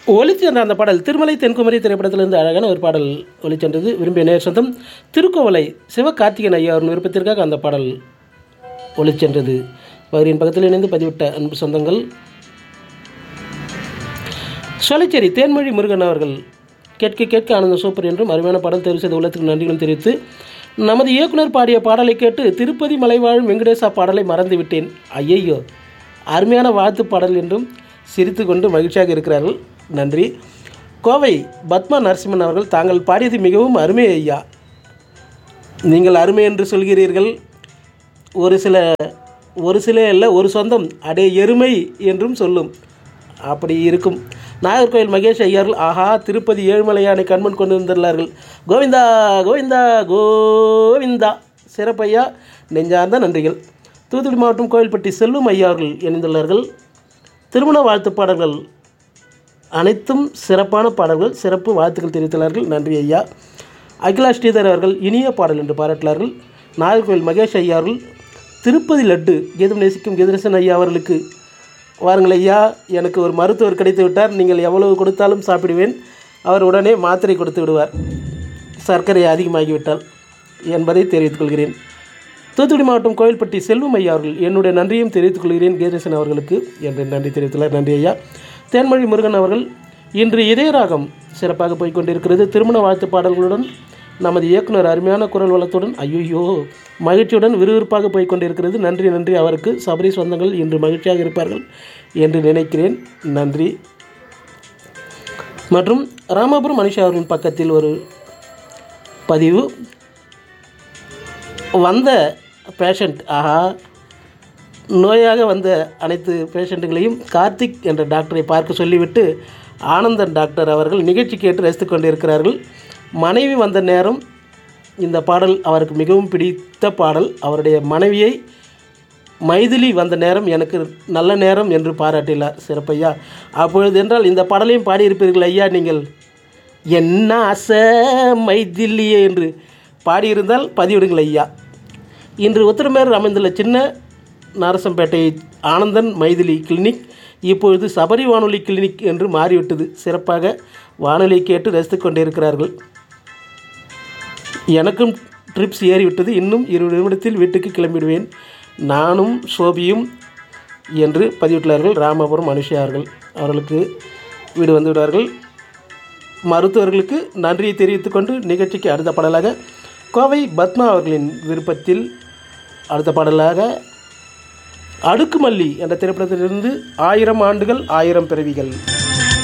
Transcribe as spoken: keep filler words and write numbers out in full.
ஒலிச்சென்ற அந்த பாடல் திருமலை தென்குமரி திரைப்படத்திலிருந்து அழகான ஒரு பாடல் ஒலிச்சென்றது. விரும்பிய நேர் சொந்தம் திருக்கோவலை சிவகார்த்திகன் ஐயா அவரின் விருப்பத்திற்காக அந்த பாடல் ஒலிச்சென்றது. பகுதியின் பக்கத்தில் இணைந்து பதிவிட்ட அன்பு சொந்தங்கள் சொலைச்சேரி தேன்மொழி முருகன் அவர்கள் கேட்க கேட்க ஆனந்த சூப்பர் என்றும் அருமையான பாடல் தேர்வு செய்த உள்ளத்துக்கு நன்றிகளும் தெரிவித்து, நமது இயக்குனர் பாடிய பாடலை கேட்டு திருப்பதி மலைவாழும் வெங்கடேசா பாடலை மறந்துவிட்டேன், ஐயையோ அருமையான வாழ்த்து பாடல் என்றும் சிரித்து கொண்டு மகிழ்ச்சியாக இருக்கிறார்கள். நன்றி. கோவை பத்மா நரசிம்மன் அவர்கள், தாங்கள் பாடியது மிகவும் அருமை ஐயா. நீங்கள் அருமை என்று சொல்கிறீர்கள், ஒரு சில ஒரு சில இல்லை ஒரு சொந்தம் அடே எருமை என்றும் சொல்லும், அப்படி இருக்கும். நாகர்கோவில் மகேஷ் ஐயர்கள், ஆஹா திருப்பதி ஏழுமலையானை கண்மன் கொண்டு வந்துள்ளார்கள், கோவிந்தா கோவிந்தா கோவிந்தா, சிறப்பையா, நெஞ்சார்ந்த நன்றிகள். தூத்துக்குடி மாவட்டம் கோவில்பட்டி செல்லும் ஐயா அவர்கள் இணைந்துள்ளார்கள். திருமண வாழ்த்து பாடல்கள் அனைத்தும் சிறப்பான பாடல்கள், சிறப்பு வாழ்த்துக்கள் தெரிவித்துள்ளார்கள், நன்றி ஐயா. அகிலா ஸ்ரீதர் அவர்கள் இனிய பாடல் என்று பாராட்டினார்கள். நாகர்கோவில் மகேஷ் ஐயா அவர்கள், திருப்பதி லட்டு கீதம் நேசிக்கும் கீதரசன் ஐயா அவர்களுக்கு, வாருங்கள் ஐயா, எனக்கு ஒரு மருத்துவர் கிடைத்து விட்டார், நீங்கள் எவ்வளவு கொடுத்தாலும் சாப்பிடுவேன், அவர் உடனே மாத்திரை கொடுத்து விடுவார் சர்க்கரை அதிகமாகிவிட்டால் என்பதை தெரிவித்துக் கொள்கிறேன். தூத்துக்குடி மாவட்டம் கோவில்பட்டி செல்வம் ஐயா அவர்கள், என்னுடைய நன்றியும் தெரிவித்துக் கொள்கிறேன் கீதரசன் அவர்களுக்கு என்று நன்றி தெரிவித்துள்ளார், நன்றி ஐயா. தேன்மொழி முருகன் அவர்கள், இன்று இதயராகம் சிறப்பாக போய்கொண்டிருக்கிறது, திருமண வாழ்த்து பாடல்களுடன் நமது இயக்குனர் அருமையான குரல் வளத்துடன் ஐயோ மகிழ்ச்சியுடன் விறுவிறுப்பாக போய்கொண்டிருக்கிறது, நன்றி நன்றி. அவருக்கு சபரி சொந்தங்கள் இன்று மகிழ்ச்சியாக இருப்பார்கள் என்று நினைக்கிறேன், நன்றி. மற்றும் ராமபுரம் மனிஷா அவர்களின் பக்கத்தில் ஒரு பதிவு, வந்த பேஷண்ட், ஆஹா நோயாக வந்த அனைத்து பேஷண்ட்டுகளையும் கார்த்திக் என்ற டாக்டரை பார்க்க சொல்லிவிட்டு ஆனந்தன் டாக்டர் அவர்கள் நிகழ்ச்சி கேட்டு ரசித்து கொண்டிருக்கிறார்கள். மனைவி வந்த நேரம் இந்த பாடல் அவருக்கு மிகவும் பிடித்த பாடல். அவருடைய மனைவியை மைதிலி வந்த நேரம் எனக்கு நல்ல நேரம் என்று பாராட்டினார், சிறப்பையா. அப்பொழுது என்றால் இந்த பாடலையும் பாடியிருப்பீர்கள் ஐயா நீங்கள், என்ன ஆசை மைதிலியே என்று பாடியிருந்தால் பதிவிடுங்கள் ஐயா. இன்று உத்தரமேரூர் அமைந்துள்ள சின்ன நரசம்பேட்டை ஆனந்தன் மைதிலி கிளினிக் இப்பொழுது சபரி வானொலி கிளினிக் என்று மாறிவிட்டது. சிறப்பாக வானொலி கேட்டு ரசித்து கொண்டிருக்கிறார்கள். எனக்கும் ட்ரிப்ஸ் ஏறிவிட்டது, இன்னும் இருபது நிமிடத்தில் வீட்டுக்கு கிளம்பிடுவேன், நானும் சோபியும் என்று பதிவிட்டுள்ளார்கள் ராமபுரம் மனுஷியார்கள். அவர்களுக்கு வீடு வந்து விடுவார்கள். மருத்துவர்களுக்கு நன்றியை தெரிவித்துக் கொண்டு நிகழ்ச்சிக்கு அடுத்த பாடலாக கோவை பத்மா அவர்களின் விருப்பத்தில் அடுத்த பாடலாக அடுக்குமல்லி என்ற திரைப்படத்திலிருந்து ஆயிரம் ஆண்டுகள் ஆயிரம் பிறவிகள்.